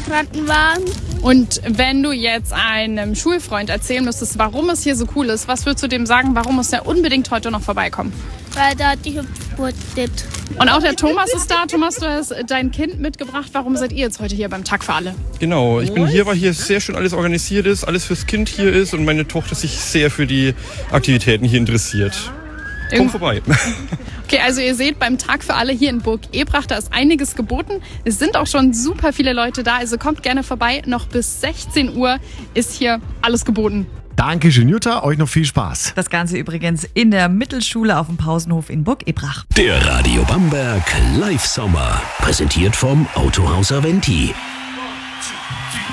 Krankenwagen. Und wenn du jetzt einem Schulfreund erzählen müsstest, warum es hier so cool ist, was würdest du dem sagen, warum muss er unbedingt heute noch vorbeikommen? Weil da die Geburt gibt. Und auch der Thomas ist da. Thomas, du hast dein Kind mitgebracht. Warum seid ihr jetzt heute hier beim Tag für alle? Genau, ich bin hier, weil hier sehr schön alles organisiert ist, alles fürs Kind hier ist und meine Tochter sich sehr für die Aktivitäten hier interessiert. Komm vorbei. Okay, also ihr seht, beim Tag für alle hier in Burg Ebrach, da ist einiges geboten. Es sind auch schon super viele Leute da, also kommt gerne vorbei. Noch bis 16 Uhr ist hier alles geboten. Dankeschön, Jutta. Euch noch viel Spaß. Das Ganze übrigens in der Mittelschule auf dem Pausenhof in Burg Ebrach. Der Radio Bamberg Live Sommer. Präsentiert vom Autohaus Aventi.